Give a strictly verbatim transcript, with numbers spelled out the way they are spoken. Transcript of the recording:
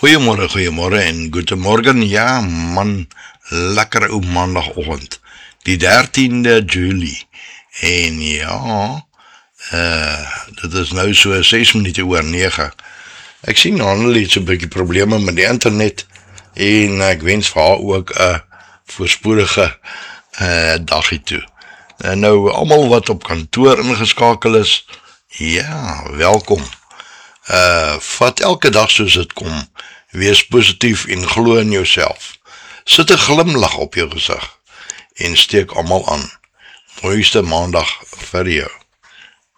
Goeiemorgen, goeiemorgen en goeiemorgen. Ja, man, lekker ou maandagoggend. Die dertiende Julie. En ja, uh, dit is nou so ses minute oor nege. Ek sien Anneli het so 'n bietjie probleme met die internet en ek wens vir haar ook 'n uh, voorspoedige uh, dagie toe. En nou, almal wat op kantoor ingeskakel is, ja, welkom. Uh, vat elke dag soos dit kom, wees positief en glo in jouself. Sit 'n glimlag op jou gesig en steek almal aan. Mooiste maandag vir jou.